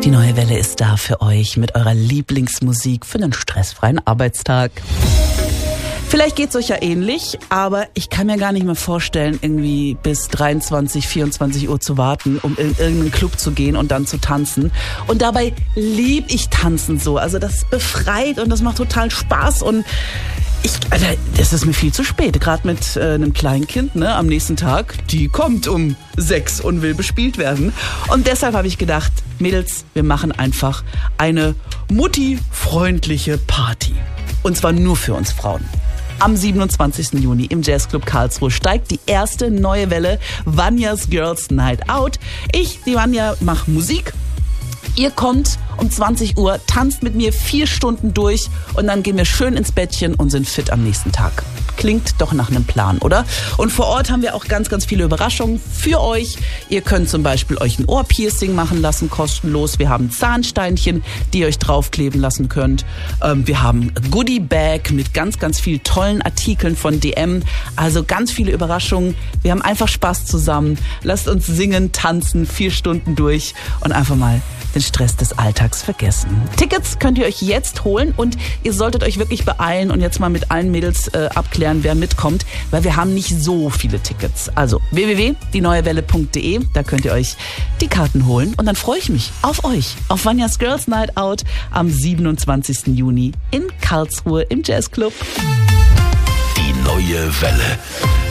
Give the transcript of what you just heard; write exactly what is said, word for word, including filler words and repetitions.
Die neue Welle ist da für euch mit eurer Lieblingsmusik für einen stressfreien Arbeitstag. Vielleicht geht's euch ja ähnlich, aber ich kann mir gar nicht mehr vorstellen, irgendwie bis dreiundzwanzig, vierundzwanzig Uhr zu warten, um in irgendeinen Club zu gehen und dann zu tanzen. Und dabei lieb ich Tanzen so. Also das befreit und das macht total Spaß und ich, Alter, das ist mir viel zu spät. Gerade mit äh, einem Kleinkind, ne, am nächsten Tag, die kommt um sechs und will bespielt werden. Und deshalb habe ich gedacht, Mädels, wir machen einfach eine Mutti-freundliche Party. Und zwar nur für uns Frauen. Am siebenundzwanzigsten Juni im Jazzclub Karlsruhe steigt die erste neue Welle Vanjas Girls Night Out. Ich, die Vanja, mache Musik. Ihr kommt um zwanzig Uhr, tanzt mit mir vier Stunden durch und dann gehen wir schön ins Bettchen und sind fit am nächsten Tag. Klingt doch nach einem Plan, oder? Und vor Ort haben wir auch ganz, ganz viele Überraschungen für euch. Ihr könnt zum Beispiel euch ein Ohrpiercing machen lassen, kostenlos. Wir haben Zahnsteinchen, die ihr euch draufkleben lassen könnt. Ähm, wir haben Goodie-Bag mit ganz, ganz vielen tollen Artikeln von D M. Also ganz viele Überraschungen. Wir haben einfach Spaß zusammen. Lasst uns singen, tanzen, vier Stunden durch und einfach mal den Stress des Alltags vergessen. Tickets könnt ihr euch jetzt holen und ihr solltet euch wirklich beeilen und jetzt mal mit allen Mädels äh, abklären, wer mitkommt, weil wir haben nicht so viele Tickets. Also w w w punkt die neue welle punkt de, da könnt ihr euch die Karten holen und dann freue ich mich auf euch, auf Vanjas Girls Night Out am siebenundzwanzigsten Juni in Karlsruhe im Jazzclub. Die neue Welle.